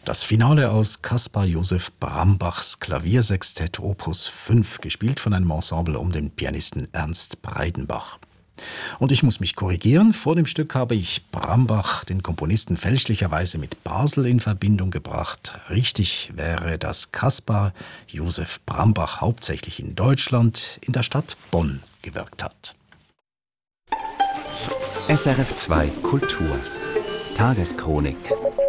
Das Finale aus Caspar Josef Brambachs Klaviersextett Opus 5, gespielt von einem Ensemble um den Pianisten Ernst Breidenbach. Und ich muss mich korrigieren, vor dem Stück habe ich Brambach, den Komponisten, fälschlicherweise mit Basel in Verbindung gebracht. Richtig wäre, dass Caspar Josef Brambach hauptsächlich in Deutschland, in der Stadt Bonn, gewirkt hat. SRF 2 Kultur Tageschronik.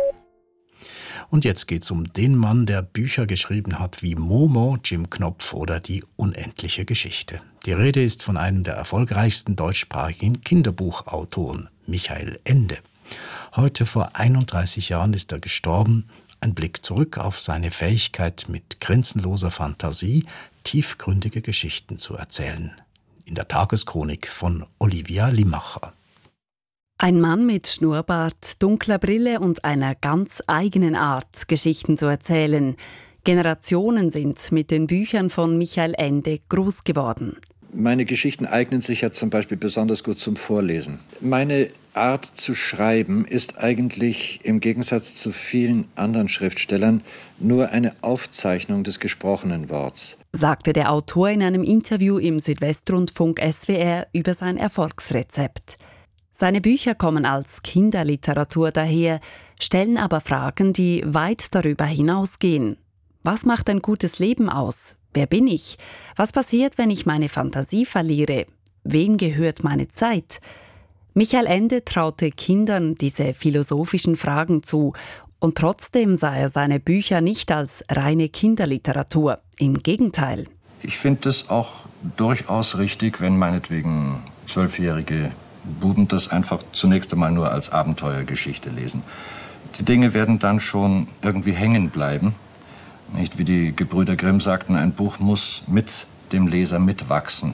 Und jetzt geht's um den Mann, der Bücher geschrieben hat wie Momo, Jim Knopf oder Die unendliche Geschichte. Die Rede ist von einem der erfolgreichsten deutschsprachigen Kinderbuchautoren, Michael Ende. Heute vor 31 Jahren ist er gestorben. Ein Blick zurück auf seine Fähigkeit, mit grenzenloser Fantasie tiefgründige Geschichten zu erzählen. In der Tageschronik von Olivia Limacher. Ein Mann mit Schnurrbart, dunkler Brille und einer ganz eigenen Art, Geschichten zu erzählen. Generationen sind mit den Büchern von Michael Ende groß geworden. Meine Geschichten eignen sich ja zum Beispiel besonders gut zum Vorlesen. Meine Art zu schreiben ist eigentlich im Gegensatz zu vielen anderen Schriftstellern nur eine Aufzeichnung des gesprochenen Worts, sagte der Autor in einem Interview im Südwestrundfunk SWR über sein Erfolgsrezept. Seine Bücher kommen als Kinderliteratur daher, stellen aber Fragen, die weit darüber hinausgehen. Was macht ein gutes Leben aus? Wer bin ich? Was passiert, wenn ich meine Fantasie verliere? Wem gehört meine Zeit? Michael Ende traute Kindern diese philosophischen Fragen zu und trotzdem sah er seine Bücher nicht als reine Kinderliteratur. Im Gegenteil. Ich finde es auch durchaus richtig, wenn meinetwegen 12-jährige Buben das einfach zunächst einmal nur als Abenteuergeschichte lesen. Die Dinge werden dann schon irgendwie hängen bleiben. Nicht wie die Gebrüder Grimm sagten, ein Buch muss mit dem Leser mitwachsen.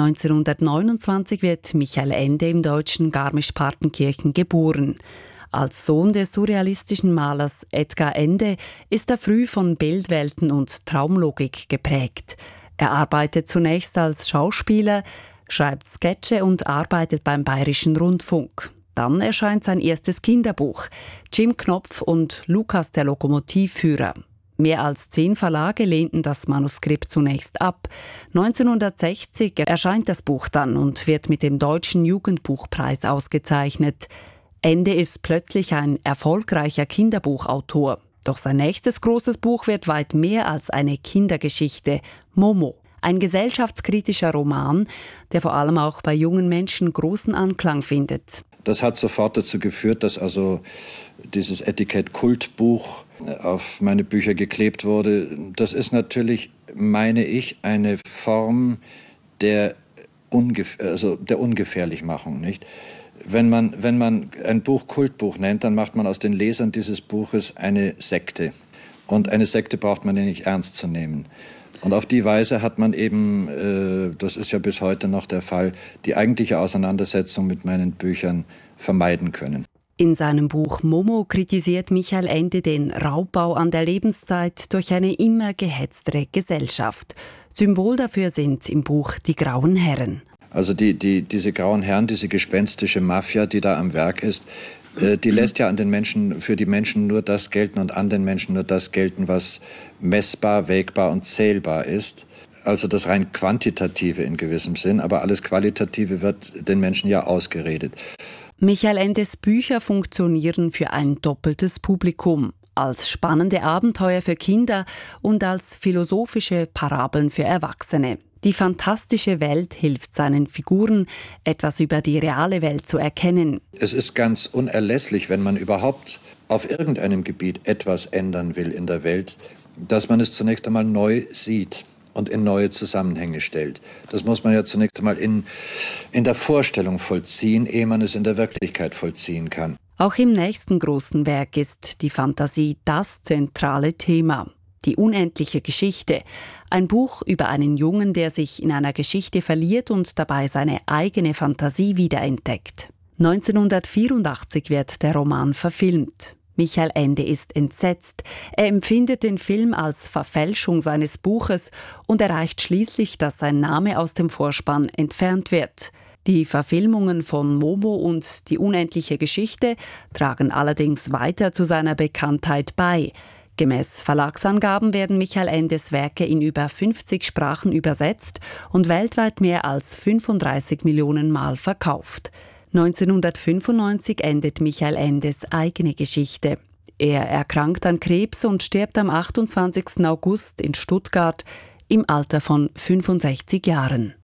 1929 wird Michael Ende im deutschen Garmisch-Partenkirchen geboren. Als Sohn des surrealistischen Malers Edgar Ende ist er früh von Bildwelten und Traumlogik geprägt. Er arbeitet zunächst als Schauspieler, schreibt Sketche und arbeitet beim Bayerischen Rundfunk. Dann erscheint sein erstes Kinderbuch, Jim Knopf und Lukas der Lokomotivführer. Mehr als 10 Verlage lehnten das Manuskript zunächst ab. 1960 erscheint das Buch dann und wird mit dem Deutschen Jugendbuchpreis ausgezeichnet. Ende ist plötzlich ein erfolgreicher Kinderbuchautor. Doch sein nächstes großes Buch wird weit mehr als eine Kindergeschichte, Momo. Ein gesellschaftskritischer Roman, der vor allem auch bei jungen Menschen großen Anklang findet. Das hat sofort dazu geführt, dass also dieses Etikett Kultbuch auf meine Bücher geklebt wurde. Das ist natürlich, meine ich, eine Form der Ungefährlichmachung, nicht? Wenn man ein Buch Kultbuch nennt, dann macht man aus den Lesern dieses Buches eine Sekte. Und eine Sekte braucht man ja nicht ernst zu nehmen. Und auf die Weise hat man eben, das ist ja bis heute noch der Fall, die eigentliche Auseinandersetzung mit meinen Büchern vermeiden können. In seinem Buch Momo kritisiert Michael Ende den Raubbau an der Lebenszeit durch eine immer gehetztere Gesellschaft. Symbol dafür sind im Buch die Grauen Herren. Also diese Grauen Herren, diese gespenstische Mafia, die da am Werk ist, die lässt ja für die Menschen nur das gelten und an den Menschen nur das gelten, was messbar, wägbar und zählbar ist. Also das rein Quantitative in gewissem Sinn, aber alles Qualitative wird den Menschen ja ausgeredet. Michael Endes Bücher funktionieren für ein doppeltes Publikum. Als spannende Abenteuer für Kinder und als philosophische Parabeln für Erwachsene. Die fantastische Welt hilft seinen Figuren, etwas über die reale Welt zu erkennen. Es ist ganz unerlässlich, wenn man überhaupt auf irgendeinem Gebiet etwas ändern will in der Welt, dass man es zunächst einmal neu sieht und in neue Zusammenhänge stellt. Das muss man ja zunächst einmal in der Vorstellung vollziehen, ehe man es in der Wirklichkeit vollziehen kann. Auch im nächsten großen Werk ist die Fantasie das zentrale Thema. Die unendliche Geschichte. Ein Buch über einen Jungen, der sich in einer Geschichte verliert und dabei seine eigene Fantasie wiederentdeckt. 1984 wird der Roman verfilmt. Michael Ende ist entsetzt. Er empfindet den Film als Verfälschung seines Buches und erreicht schließlich, dass sein Name aus dem Vorspann entfernt wird. Die Verfilmungen von Momo und Die unendliche Geschichte tragen allerdings weiter zu seiner Bekanntheit bei. Gemäß Verlagsangaben werden Michael Endes Werke in über 50 Sprachen übersetzt und weltweit mehr als 35 Millionen Mal verkauft. 1995 endet Michael Endes eigene Geschichte. Er erkrankt an Krebs und stirbt am 28. August in Stuttgart im Alter von 65 Jahren.